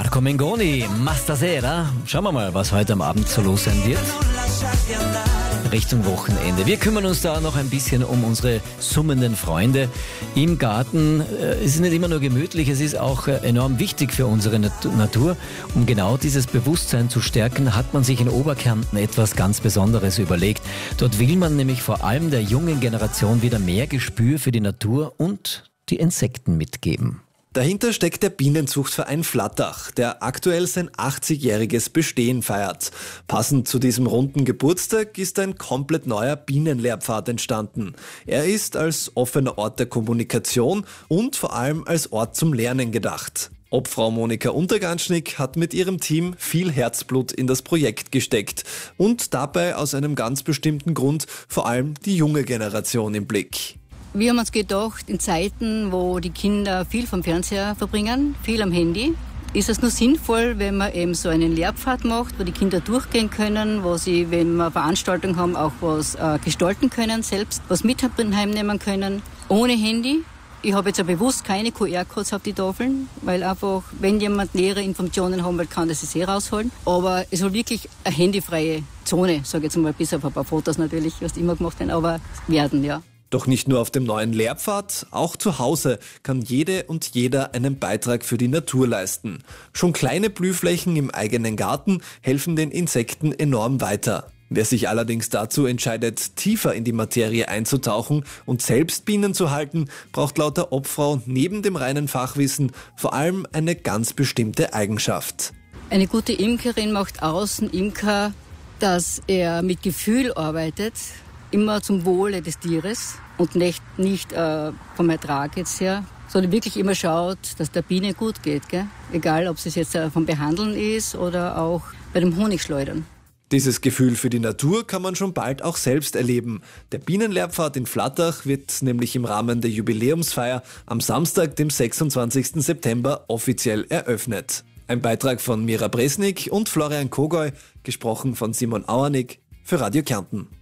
Marco Mengoni, Mastasera. Schauen wir mal, was heute am Abend so los sein wird. Richtung Wochenende. Wir kümmern uns da noch ein bisschen um unsere summenden Freunde im Garten. Es ist nicht immer nur gemütlich, es ist auch enorm wichtig für unsere Natur. Um genau dieses Bewusstsein zu stärken, hat man sich in Oberkärnten etwas ganz Besonderes überlegt. Dort will man nämlich vor allem der jungen Generation wieder mehr Gespür für die Natur und die Insekten mitgeben. Dahinter steckt der Bienenzuchtverein Flattach, der aktuell sein 80-jähriges Bestehen feiert. Passend zu diesem runden Geburtstag ist ein komplett neuer Bienenlehrpfad entstanden. Er ist als offener Ort der Kommunikation und vor allem als Ort zum Lernen gedacht. Obfrau Monika Unterganschnick hat mit ihrem Team viel Herzblut in das Projekt gesteckt und dabei aus einem ganz bestimmten Grund vor allem die junge Generation im Blick. Wir haben uns gedacht, in Zeiten, wo die Kinder viel vom Fernseher verbringen, viel am Handy, ist es nur sinnvoll, wenn man eben so einen Lehrpfad macht, wo die Kinder durchgehen können, wo sie, wenn wir Veranstaltungen haben, auch was gestalten können, selbst was mit heimnehmen können, ohne Handy. Ich habe jetzt ja bewusst keine QR-Codes auf die Tafeln, weil einfach, wenn jemand nähere Informationen haben will, kann das sich rausholen. Aber es soll wirklich eine handyfreie Zone, sage ich jetzt mal, bis auf ein paar Fotos natürlich, was immer gemacht werden, aber werden, ja. Doch nicht nur auf dem neuen Lehrpfad, auch zu Hause kann jede und jeder einen Beitrag für die Natur leisten. Schon kleine Blühflächen im eigenen Garten helfen den Insekten enorm weiter. Wer sich allerdings dazu entscheidet, tiefer in die Materie einzutauchen und selbst Bienen zu halten, braucht laut der Obfrau neben dem reinen Fachwissen vor allem eine ganz bestimmte Eigenschaft. Eine gute Imkerin macht aus, ein Imker, dass er mit Gefühl arbeitet, immer zum Wohle des Tieres und nicht vom Ertrag jetzt her, sondern wirklich immer schaut, dass der Biene gut geht, gell? Egal, ob es jetzt vom Behandeln ist oder auch bei dem Honigschleudern. Dieses Gefühl für die Natur kann man schon bald auch selbst erleben. Der Bienenlehrpfad in Flattach wird nämlich im Rahmen der Jubiläumsfeier am Samstag, dem 26. September, offiziell eröffnet. Ein Beitrag von Mira Bresnik und Florian Kogoy, gesprochen von Simon Auernick für Radio Kärnten.